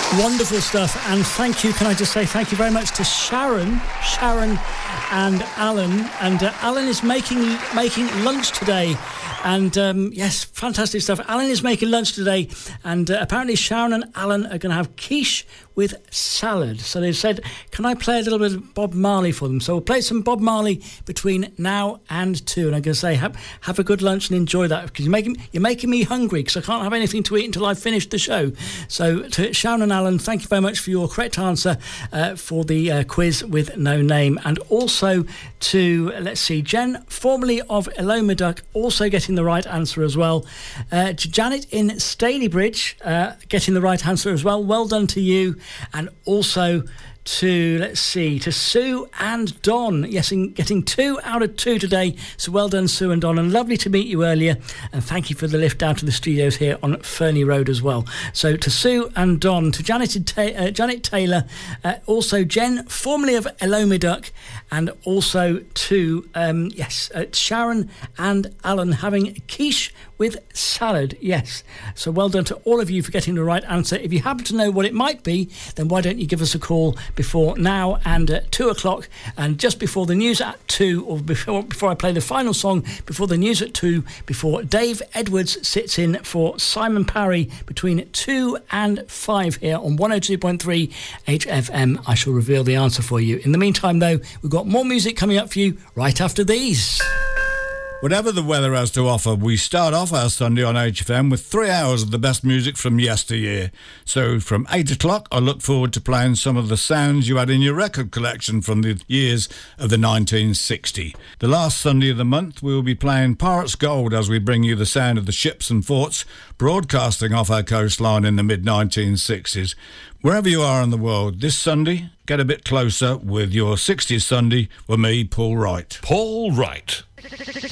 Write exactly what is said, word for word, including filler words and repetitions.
Wonderful stuff, and thank you. Can I just say thank you very much to Sharon, Sharon, and Alan. And uh, Alan is making making lunch today, and um, yes, fantastic stuff. Alan is making lunch today, and uh, apparently Sharon and Alan are going to have quiche with salad. So they said, can I play a little bit of Bob Marley for them? So we'll play some Bob Marley between now and two. And I'm going to say, have, have a good lunch and enjoy that, because you're making, you're making me hungry, because I can't have anything to eat until I've finished the show. So to Sharon and Alan, thank you very much for your correct answer uh, for the uh, quiz with no name. And also to, let's see, Jen, formerly of Elomeduck, also getting the right answer as well. Uh, to Janet in Stalybridge, uh, getting the right answer as well. Well done to you. And also to, let's see, to Sue and Don. Yes, in getting two out of two today. So well done, Sue and Don. And lovely to meet you earlier. And thank you for the lift down to the studios here on Fernie Road as well. So to Sue and Don, to Janet, Ta- uh, Janet Taylor, uh, also Jen, formerly of Elomeduck, and also to, um, yes, uh, Sharon and Alan having quiche with salad. Yes. So well done to all of you for getting the right answer. If you happen to know what it might be, then why don't you give us a call before now and at two o'clock, and just before the news at two, or before before I play the final song before the news at two, before Dave Edwards sits in for Simon Parry between two and five here on one oh two point three H F M. I shall reveal the answer for you. In the meantime, though, we've got more music coming up for you right after these. Whatever the weather has to offer, we start off our Sunday on H F M with three hours of the best music from yesteryear. So from eight o'clock, I look forward to playing some of the sounds you had in your record collection from the years of the nineteen sixty. The last Sunday of the month, we will be playing Pirates Gold as we bring you the sound of the ships and forts broadcasting off our coastline in the mid nineteen sixties. Wherever you are in the world, this Sunday, get a bit closer with your sixties Sunday with me, Paul Wright. Paul Wright.